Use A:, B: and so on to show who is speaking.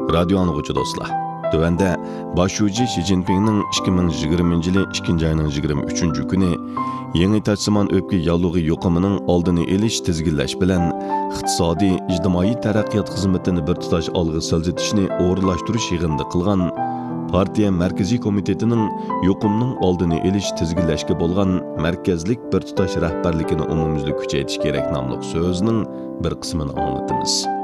A: Radio anlıqçı dostlar. Tövende başucu Xi Jinping'nin 2020 yılı 2. ayının 23. günü yeni taçsiman öpki yallığı yoqımının aldını eliş tizgillash bilen iqtisadi ijtimoiy taraqqiyot xizmatini bir tutash algı siljitishni o'rinlashtirish yig'inida qilgan partiya markaziy komitetining yoqimning oldini elish tizgillashga bo'lgan markazlik bir tutash rahbarligini umumyuzli kuchaytirish kerak nomli so'zining bir qismini anglatamiz.